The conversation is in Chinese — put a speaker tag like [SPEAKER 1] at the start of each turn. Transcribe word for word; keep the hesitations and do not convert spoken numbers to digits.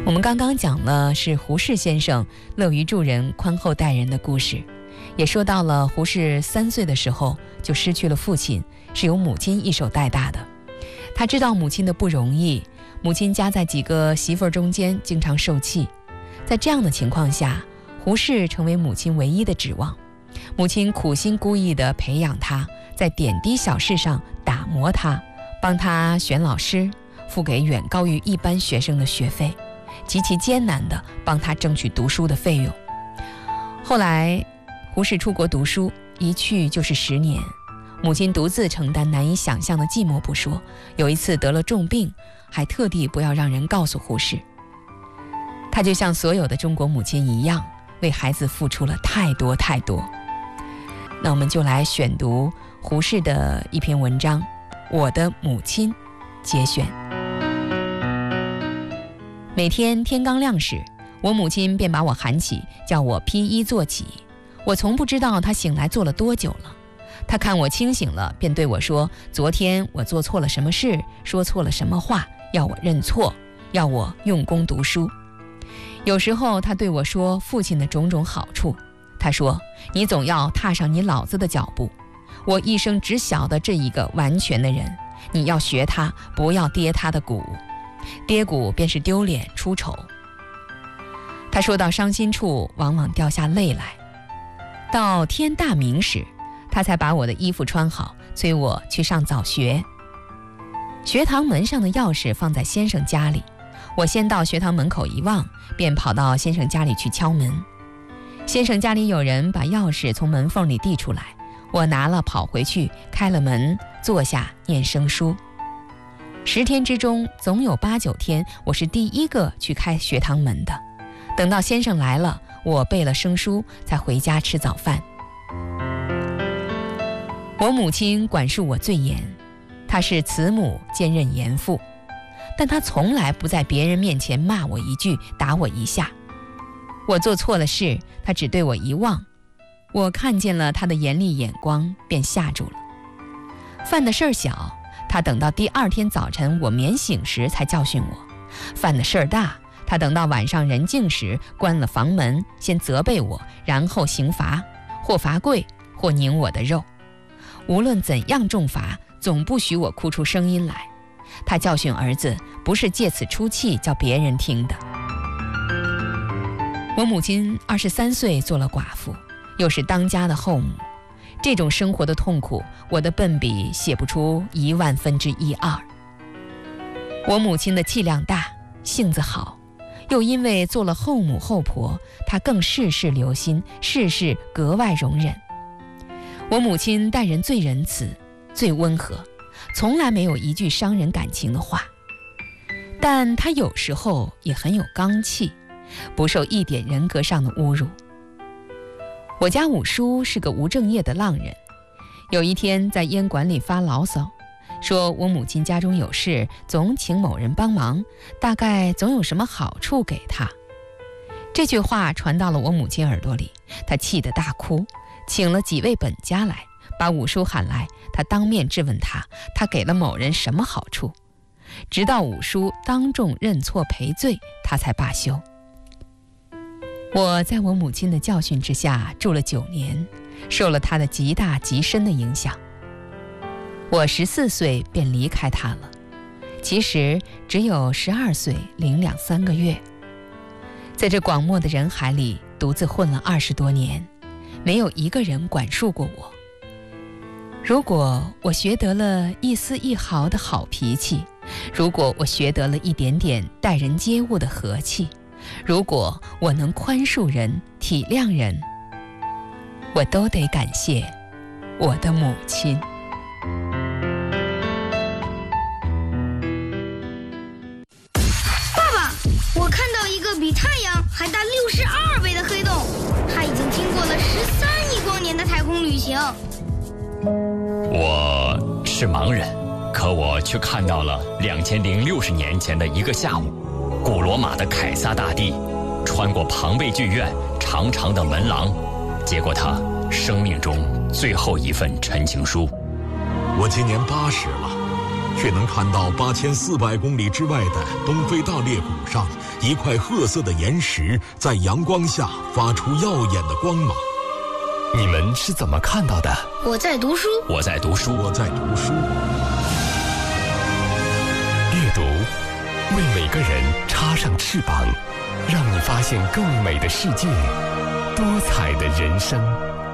[SPEAKER 1] 我们刚刚讲了是胡适先生乐于助人、宽厚待人的故事，也说到了胡适三岁的时候就失去了父亲，是由母亲一手带大的。他知道母亲的不容易，母亲夹在几个媳妇儿中间，经常受气。在这样的情况下，胡适成为母亲唯一的指望。母亲苦心孤诣地培养他，在点滴小事上打磨他，帮他选老师，付给远高于一般学生的学费，极其艰难地帮他争取读书的费用。后来胡适出国读书，一去就是十年，母亲独自承担难以想象的寂寞不说，有一次得了重病，还特地不要让人告诉胡适。他就像所有的中国母亲一样，为孩子付出了太多太多。那我们就来选读胡适的一篇文章《我的母亲》节选。每天天刚亮时，我母亲便把我喊起，叫我披衣坐起。我从不知道她醒来做了多久了。她看我清醒了，便对我说，昨天我做错了什么事，说错了什么话，要我认错，要我用功读书。有时候她对我说父亲的种种好处，她说，你总要踏上你老子的脚步，我一生只晓得这一个完全的人，你要学他，不要跌他的骨，跌骨便是丢脸出丑。他说到伤心处，往往掉下泪来。到天大明时，他才把我的衣服穿好，催我去上早学。学堂门上的钥匙放在先生家里，我先到学堂门口一望，便跑到先生家里去敲门。先生家里有人把钥匙从门缝里递出来，我拿了跑回去，开了门，坐下念生书。十天之中，总有八九天我是第一个去开学堂门的。等到先生来了，我背了生书，才回家吃早饭。我母亲管束我最严，她是慈母兼任严父，但她从来不在别人面前骂我一句，打我一下。我做错了事，她只对我一望，我看见了她的严厉眼光，便吓住了。犯的事儿小，她等到第二天早晨我免醒时才教训我；犯的事儿大，她等到晚上人静时关了房门，先责备我，然后刑罚，或罚跪，或拧我的肉。无论怎样重罚，总不许我哭出声音来。她教训儿子，不是借此出气叫别人听的。我母亲二十三岁做了寡妇，又是当家的后母，这种生活的痛苦，我的笨笔写不出一万分之一二。我母亲的气量大，性子好，又因为做了后母后婆，她更事事留心，事事格外容忍。我母亲待人最仁慈，最温和，从来没有一句伤人感情的话，但她有时候也很有刚气，不受一点人格上的侮辱。我家五叔是个无正业的浪人，有一天在烟馆里发牢骚，说我母亲家中有事，总请某人帮忙，大概总有什么好处给他。这句话传到了我母亲耳朵里，她气得大哭，请了几位本家来，把五叔喊来，她当面质问他，他给了某人什么好处，直到五叔当众认错赔罪，他才罢休。我在我母亲的教训之下住了九年，受了她的极大极深的影响。我十四岁便离开她了，其实只有十二岁零两三个月。在这广漠的人海里独自混了二十多年，没有一个人管束过我。如果我学得了一丝一毫的好脾气，如果我学得了一点点待人接物的和气，如果我能宽恕人、体谅人，我都得感谢我的母亲。
[SPEAKER 2] 爸爸，我看到一个比太阳还大六十二倍的黑洞，它已经经过了十三亿光年的太空旅行。
[SPEAKER 3] 我是盲人，可我却看到了两千零六十年前的一个下午，古罗马的凯撒大帝穿过庞贝剧院长长的门廊，接过他生命中最后一份陈情书。
[SPEAKER 4] 我今年八十了， 却能看到八千四百公里之外的东非大裂谷上一块褐色的岩石在阳光下发出耀眼的光芒。
[SPEAKER 5] 你们是怎么看到的？
[SPEAKER 2] 我在读书，
[SPEAKER 3] 我在读书，
[SPEAKER 4] 我在读书。
[SPEAKER 5] 阅读为每个人插上翅膀，让你发现更美的世界，多彩的人生。